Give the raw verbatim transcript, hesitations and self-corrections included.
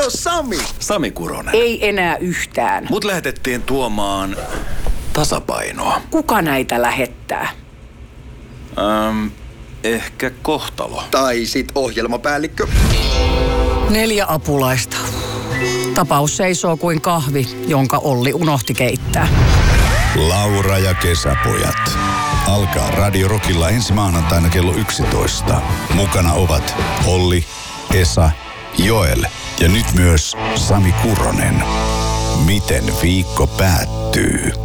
Kato Sami! Sami Kuronen. Ei enää yhtään. Mut lähetettiin tuomaan tasapainoa. Kuka näitä lähettää? Öm, ehkä kohtalo. Tai sit ohjelmapäällikkö. Neljä apulaista. Tapaus seisoo kuin kahvi, jonka Olli unohti keittää. Laura ja kesäpojat. Alkaa Radio Rockilla ensi maanantaina kello yksitoista. Mukana ovat Olli, Esa, Joel ja nyt myös Sami Kuronen. Miten viikko päättyy?